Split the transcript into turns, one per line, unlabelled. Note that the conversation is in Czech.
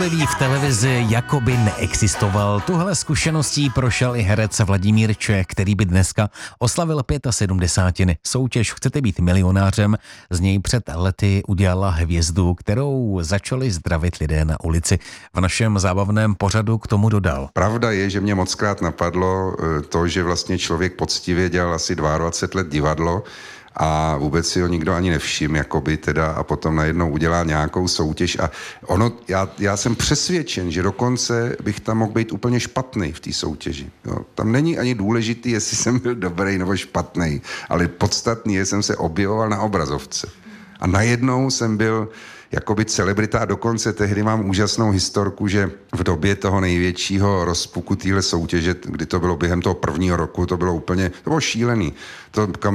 V televizi jakoby neexistoval. Tuhle zkušeností prošel i herec Vladimír Čech, který by dneska oslavil 75. Soutěž Chcete být milionářem z něj před lety udělala hvězdu, kterou začali zdravit lidé na ulici. V našem zábavném pořadu k tomu dodal.
Pravda je, že mě mockrát napadlo to, že vlastně člověk poctivě dělal asi 22 let divadlo a vůbec si ho nikdo ani nevšiml, jakoby teda, a potom najednou udělá nějakou soutěž a ono, já jsem přesvědčen, že dokonce bych tam mohl být úplně špatný v té soutěži. Jo. Tam není ani důležitý, jestli jsem byl dobrý nebo špatný, ale podstatný je, jsem se objevoval na obrazovce. A najednou jsem byl jakoby celebrita a dokonce tehdy mám úžasnou historku, že v době toho největšího rozpuku téhle soutěže, kdy to bylo během toho prvního roku, to bylo šílený. To